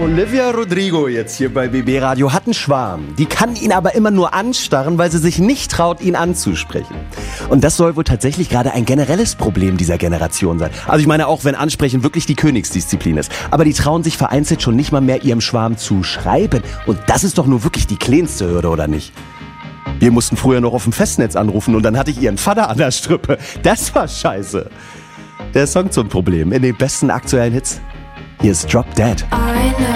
Olivia Rodrigo jetzt hier bei BB Radio hat einen Schwarm. Die kann ihn aber immer nur anstarren, weil sie sich nicht traut, ihn anzusprechen. Und das soll wohl tatsächlich gerade ein generelles Problem dieser Generation sein. Also ich meine auch, wenn Ansprechen wirklich die Königsdisziplin ist. Aber die trauen sich vereinzelt schon nicht mal mehr ihrem Schwarm zu schreiben. Und das ist doch nur wirklich die kleinste Hürde, oder nicht? Wir mussten früher noch auf dem Festnetz anrufen und dann hatte ich ihren Vater an der Strippe. Das war scheiße. Der Song zum Problem in den besten aktuellen Hits. Hier ist Drop Dead.